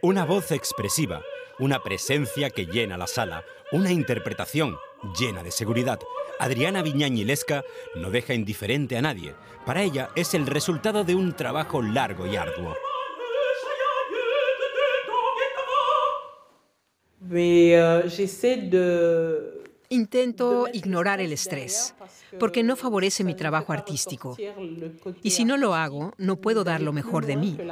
Una voz expresiva, una presencia que llena la sala, una interpretación llena de seguridad. Adriana Viñañí Lesca no deja indiferente a nadie. Para ella es el resultado de un trabajo largo y arduo. Intento ignorar el estrés, porque no favorece mi trabajo artístico. Y si no lo hago, no puedo dar lo mejor de mí.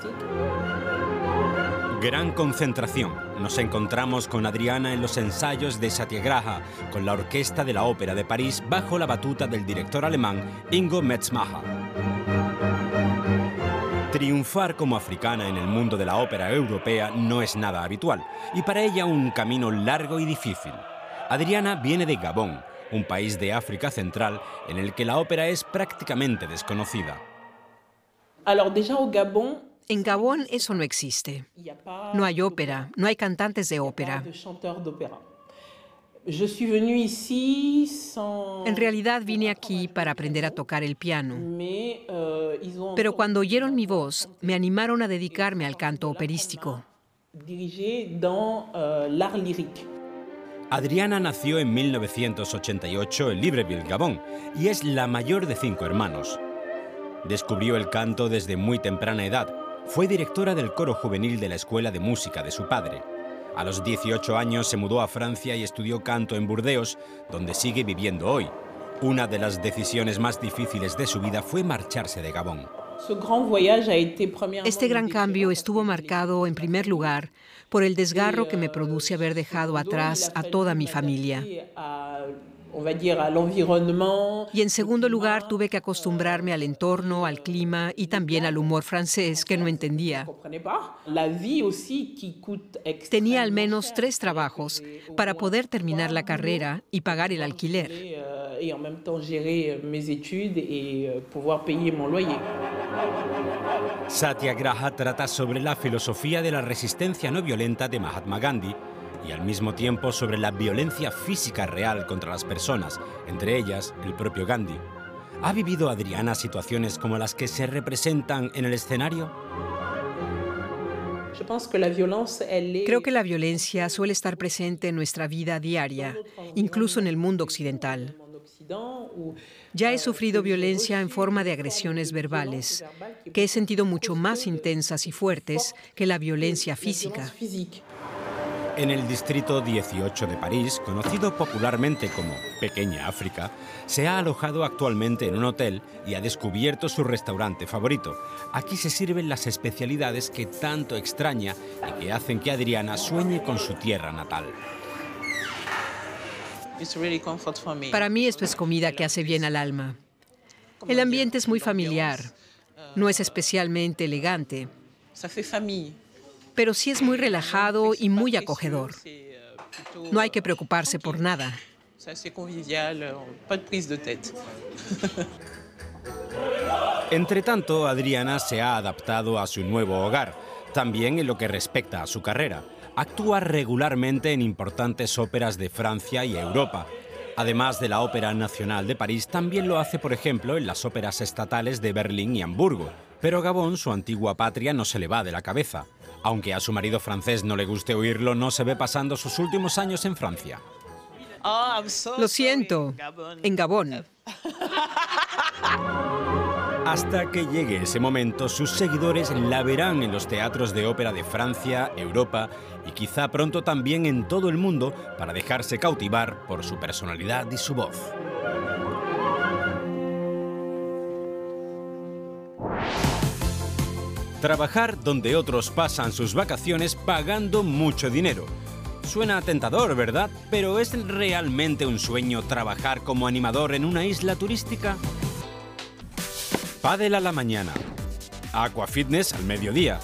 Gran concentración. Nos encontramos con Adriana en los ensayos de Satyagraha, con la Orquesta de la Ópera de París bajo la batuta del director alemán Ingo Metzmacher. Triunfar como africana en el mundo de la ópera europea no es nada habitual, y para ella un camino largo y difícil. Adriana viene de Gabón, un país de África Central en el que la ópera es prácticamente desconocida. En Gabón eso no existe. No hay ópera, no hay cantantes de ópera. En realidad vine aquí para aprender a tocar el piano. Pero cuando oyeron mi voz, me animaron a dedicarme al canto operístico. Adriana nació en 1988 en Libreville, Gabón, y es la mayor de 5 hermanos. Descubrió el canto desde muy temprana edad. Fue directora del coro juvenil de la escuela de música de su padre. A los 18 años se mudó a Francia y estudió canto en Burdeos, donde sigue viviendo hoy. Una de las decisiones más difíciles de su vida fue marcharse de Gabón. Este gran cambio estuvo marcado, en primer lugar, por el desgarro que me produce haber dejado atrás a toda mi familia. Y en segundo lugar, tuve que acostumbrarme al entorno, al clima y también al humor francés que no entendía. Tenía al menos 3 trabajos para poder terminar la carrera y pagar el alquiler. Satyagraha trata sobre la filosofía de la resistencia no violenta de Mahatma Gandhi y al mismo tiempo sobre la violencia física real contra las personas, entre ellas el propio Gandhi. ¿Ha vivido Adriana situaciones como las que se representan en el escenario? Creo que la violencia suele estar presente en nuestra vida diaria, incluso en el mundo occidental. Ya he sufrido violencia en forma de agresiones verbales, que he sentido mucho más intensas y fuertes que la violencia física. En el distrito 18 de París, conocido popularmente como Pequeña África, se ha alojado actualmente en un hotel y ha descubierto su restaurante favorito. Aquí se sirven las especialidades que tanto extraña y que hacen que Adriana sueñe con su tierra natal. Para mí esto es comida que hace bien al alma. El ambiente es muy familiar, no es especialmente elegante, pero sí es muy relajado y muy acogedor. No hay que preocuparse por nada. Entre tanto, Adriana se ha adaptado a su nuevo hogar, también en lo que respecta a su carrera. Actúa regularmente en importantes óperas de Francia y Europa. Además de la Ópera Nacional de París, también lo hace, por ejemplo, en las óperas estatales de Berlín y Hamburgo. Pero Gabón, su antigua patria, no se le va de la cabeza. Aunque a su marido francés no le guste oírlo, no se ve pasando sus últimos años en Francia. Lo siento, en Gabón. Hasta que llegue ese momento, sus seguidores la verán en los teatros de ópera de Francia, Europa y quizá pronto también en todo el mundo para dejarse cautivar por su personalidad y su voz. Trabajar donde otros pasan sus vacaciones pagando mucho dinero. Suena tentador, ¿verdad? Pero ¿es realmente un sueño trabajar como animador en una isla turística? Pádel a la mañana, aquafitness al mediodía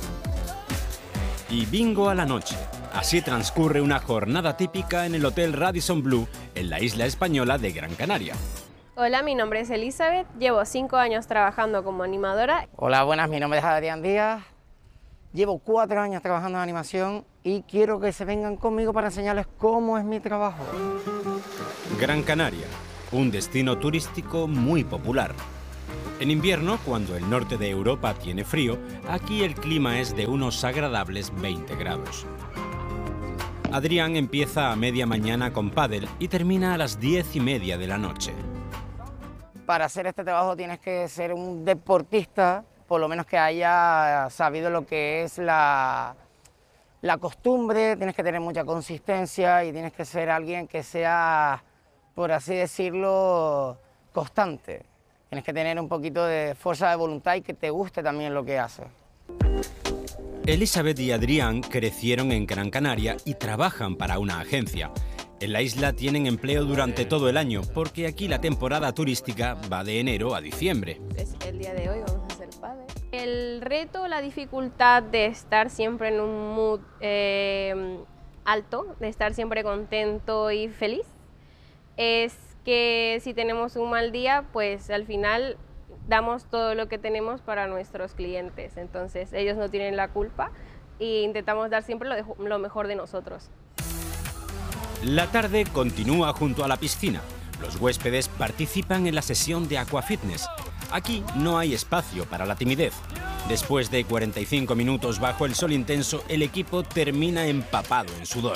y bingo a la noche. Así transcurre una jornada típica en el Hotel Radisson Blu en la isla española de Gran Canaria. Hola, mi nombre es Elizabeth, llevo 5 años trabajando como animadora. Hola, buenas, mi nombre es Adrián Díaz, llevo 4 años trabajando en animación y quiero que se vengan conmigo para enseñarles cómo es mi trabajo. Gran Canaria, un destino turístico muy popular. En invierno, cuando el norte de Europa tiene frío, aquí el clima es de unos agradables 20 grados. Adrián empieza a media mañana con pádel y termina a las 10:30 de la noche. Para hacer este trabajo tienes que ser un deportista, por lo menos que haya sabido lo que es la costumbre, tienes que tener mucha consistencia y tienes que ser alguien que sea, por así decirlo, constante. Tienes que tener un poquito de fuerza de voluntad y que te guste también lo que haces. Elizabeth y Adrián crecieron en Gran Canaria y trabajan para una agencia. En la isla tienen empleo durante todo el año, porque aquí la temporada turística va de enero a diciembre. El día de hoy vamos a hacer pádel. El reto, la dificultad de estar siempre en un mood alto, de estar siempre contento y feliz, es que si tenemos un mal día, pues al final damos todo lo que tenemos para nuestros clientes. Entonces ellos no tienen la culpa e intentamos dar siempre lo mejor de nosotros. La tarde continúa junto a la piscina. Los huéspedes participan en la sesión de aquafitness. Aquí no hay espacio para la timidez. Después de 45 minutos bajo el sol intenso, el equipo termina empapado en sudor.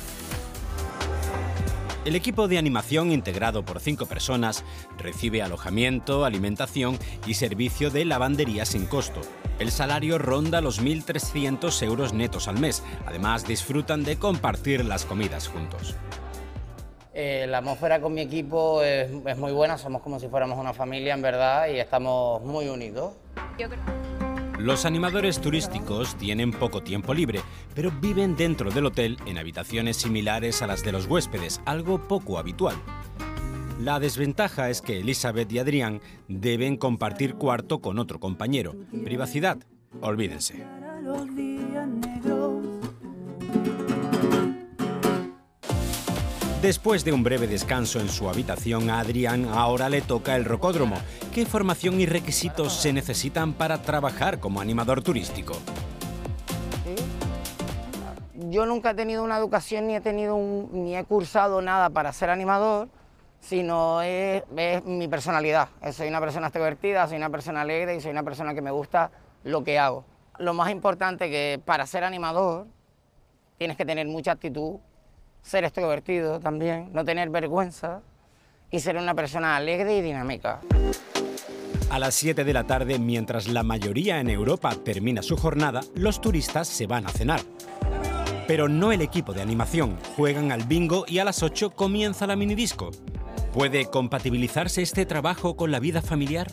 El equipo de animación, integrado por 5 personas, recibe alojamiento, alimentación y servicio de lavandería sin costo. El salario ronda los 1.300 euros netos al mes. Además, disfrutan de compartir las comidas juntos. La atmósfera con mi equipo es muy buena, somos como si fuéramos una familia en verdad y estamos muy unidos. Los animadores turísticos tienen poco tiempo libre, pero viven dentro del hotel en habitaciones similares a las de los huéspedes, algo poco habitual. La desventaja es que Elizabeth y Adrián deben compartir cuarto con otro compañero. Privacidad, olvídense. Después de un breve descanso en su habitación, a Adrián ahora le toca el rocódromo. ¿Qué formación y requisitos se necesitan para trabajar como animador turístico? Yo nunca he tenido una educación ni he cursado nada para ser animador, sino es mi personalidad. Soy una persona extrovertida, soy una persona alegre y soy una persona que me gusta lo que hago. Lo más importante que para ser animador tienes que tener mucha actitud, ser extrovertido también, no tener vergüenza y ser una persona alegre y dinámica. A las 7 de la tarde, mientras la mayoría en Europa termina su jornada, los turistas se van a cenar. Pero no el equipo de animación, juegan al bingo y a las 8 comienza la minidisco. ¿Puede compatibilizarse este trabajo con la vida familiar?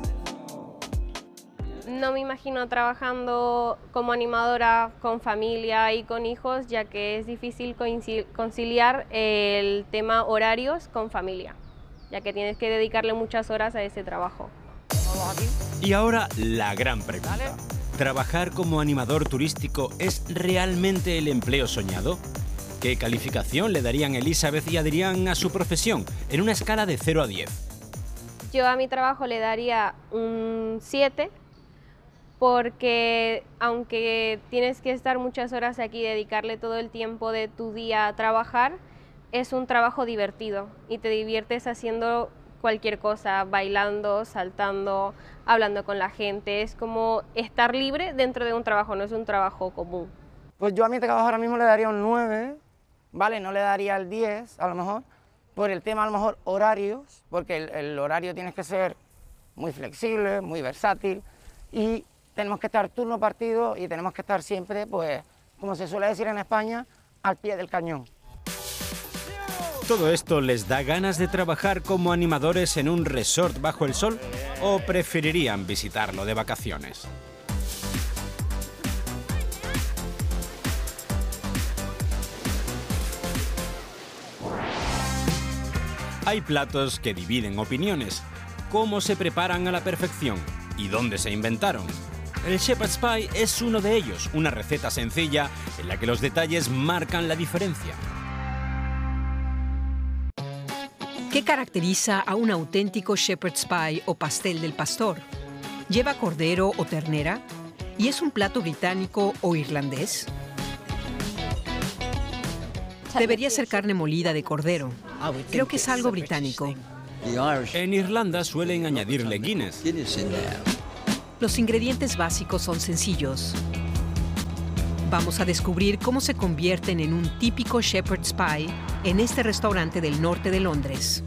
No me imagino trabajando como animadora con familia y con hijos, ya que es difícil conciliar el tema horarios con familia, ya que tienes que dedicarle muchas horas a ese trabajo. Y ahora la gran pregunta. ¿Trabajar como animador turístico es realmente el empleo soñado? ¿Qué calificación le darían Elizabeth y Adrián a su profesión en una escala de 0 a 10? Yo a mi trabajo le daría un 7, porque aunque tienes que estar muchas horas aquí, dedicarle todo el tiempo de tu día a trabajar, es un trabajo divertido y te diviertes haciendo cualquier cosa, bailando, saltando, hablando con la gente. Es como estar libre dentro de un trabajo, no es un trabajo común. Pues yo a mi trabajo ahora mismo le daría un 9, ¿vale? No le daría el 10 a lo mejor, por el tema a lo mejor horarios, porque el horario tienes que ser muy flexible, muy versátil y tenemos que estar turno partido y tenemos que estar siempre, pues, como se suele decir en España, al pie del cañón. ¿Todo esto les da ganas de trabajar como animadores en un resort bajo el sol o preferirían visitarlo de vacaciones? Hay platos que dividen opiniones. ¿Cómo se preparan a la perfección? ¿Y dónde se inventaron? El Shepherd's Pie es uno de ellos, una receta sencilla en la que los detalles marcan la diferencia. ¿Qué caracteriza a un auténtico shepherd's pie o pastel del pastor? ¿Lleva cordero o ternera? ¿Y es un plato británico o irlandés? Debería ser carne molida de cordero. Creo que es algo británico. En Irlanda suelen añadirle Guinness. Los ingredientes básicos son sencillos. Vamos a descubrir cómo se convierten en un típico shepherd's pie en este restaurante del norte de Londres.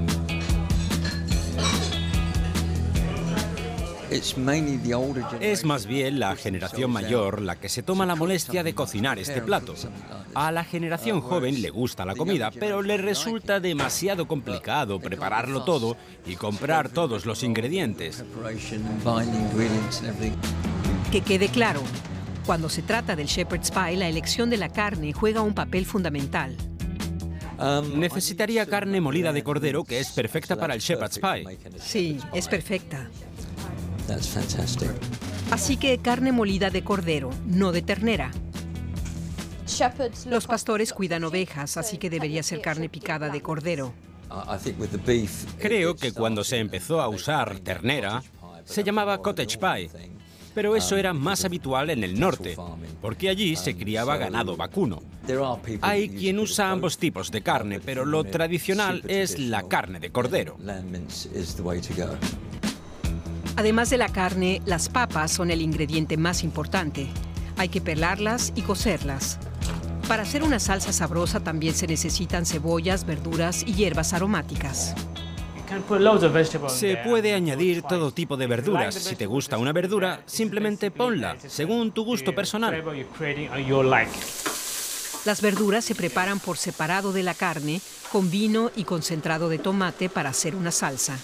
Es más bien la generación mayor la que se toma la molestia de cocinar este plato. A la generación joven le gusta la comida, pero le resulta demasiado complicado prepararlo todo y comprar todos los ingredientes. Que quede claro, cuando se trata del shepherd's pie, la elección de la carne juega un papel fundamental. Necesitaría carne molida de cordero, que es perfecta para el shepherd's pie. Sí, es perfecta. Así que carne molida de cordero, no de ternera. Los pastores cuidan ovejas, así que debería ser carne picada de cordero. Creo que cuando se empezó a usar ternera, se llamaba cottage pie. Pero eso era más habitual en el norte, porque allí se criaba ganado vacuno. Hay quien usa ambos tipos de carne, pero lo tradicional es la carne de cordero. Además de la carne, las papas son el ingrediente más importante. Hay que pelarlas y cocerlas. Para hacer una salsa sabrosa también se necesitan cebollas, verduras y hierbas aromáticas. Se puede añadir todo tipo de verduras. Si te gusta una verdura, simplemente ponla, según tu gusto personal. Las verduras se preparan por separado de la carne, con vino y concentrado de tomate para hacer una salsa.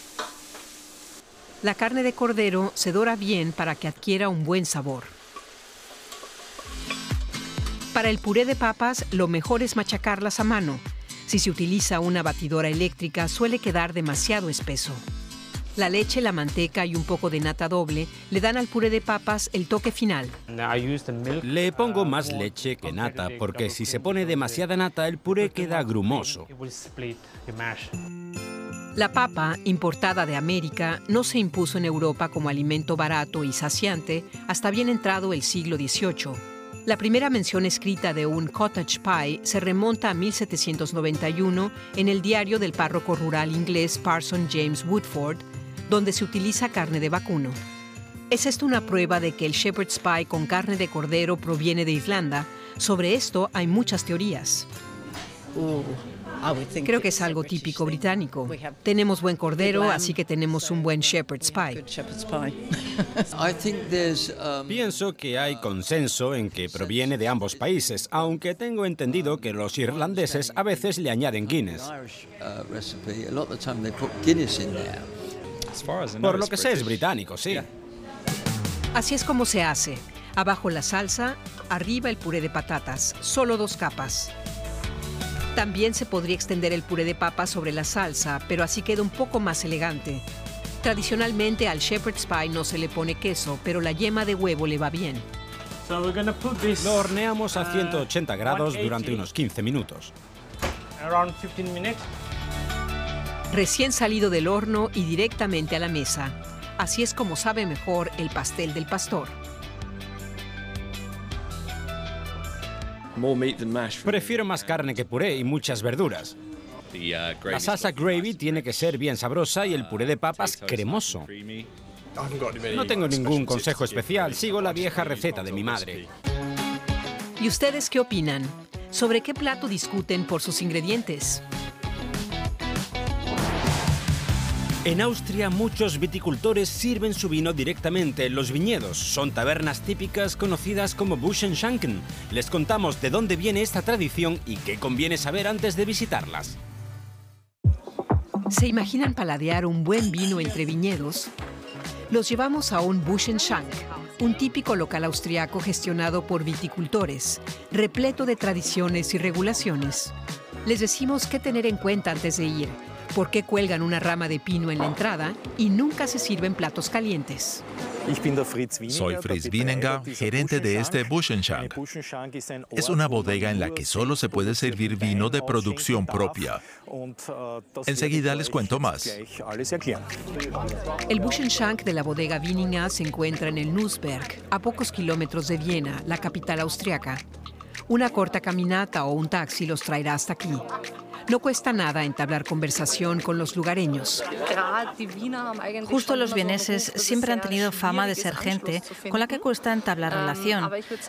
La carne de cordero se dora bien para que adquiera un buen sabor. Para el puré de papas, lo mejor es machacarlas a mano. Si se utiliza una batidora eléctrica, suele quedar demasiado espeso. La leche, la manteca y un poco de nata doble le dan al puré de papas el toque final. Le pongo más leche que nata, porque si se pone demasiada nata, el puré queda grumoso. La papa, importada de América, no se impuso en Europa como alimento barato y saciante hasta bien entrado el siglo XVIII. La primera mención escrita de un cottage pie se remonta a 1791 en el diario del párroco rural inglés Parson James Woodford, donde se utiliza carne de vacuno. ¿Es esto una prueba de que el shepherd's pie con carne de cordero proviene de Irlanda? Sobre esto hay muchas teorías. Creo que es algo típico británico. Tenemos buen cordero, así que tenemos un buen shepherd's pie. Pienso que hay consenso en que proviene de ambos países, aunque tengo entendido que los irlandeses a veces le añaden Guinness. Por lo que sé es británico, sí. Así es como se hace. Abajo la salsa, arriba el puré de patatas, solo 2 capas. También se podría extender el puré de papa sobre la salsa, pero así queda un poco más elegante. Tradicionalmente al shepherd's pie no se le pone queso, pero la yema de huevo le va bien. Lo horneamos a 180 grados durante unos 15 minutos. Recién salido del horno y directamente a la mesa. Así es como sabe mejor el pastel del pastor. Prefiero más carne que puré y muchas verduras. La salsa gravy tiene que ser bien sabrosa y el puré de papas cremoso. No tengo ningún consejo especial, sigo la vieja receta de mi madre. ¿Y ustedes qué opinan? ¿Sobre qué plato discuten por sus ingredientes? En Austria, muchos viticultores sirven su vino directamente en los viñedos. Son tabernas típicas conocidas como Buschenschanken. Les contamos de dónde viene esta tradición y qué conviene saber antes de visitarlas. ¿Se imaginan paladear un buen vino entre viñedos? Los llevamos a un Buschenschank, un típico local austriaco gestionado por viticultores, repleto de tradiciones y regulaciones. Les decimos qué tener en cuenta antes de ir, por qué cuelgan una rama de pino en la entrada y nunca se sirven platos calientes. Soy Fritz Wieninger, gerente de este Buschenschank. Es una bodega en la que solo se puede servir vino de producción propia. Enseguida les cuento más. El Buschenschank de la bodega Wieninger se encuentra en el Nussberg, a pocos kilómetros de Viena, la capital austriaca. Una corta caminata o un taxi los traerá hasta aquí. No cuesta nada entablar conversación con los lugareños. Justo los vieneses siempre han tenido fama de ser gente con la que cuesta entablar relación.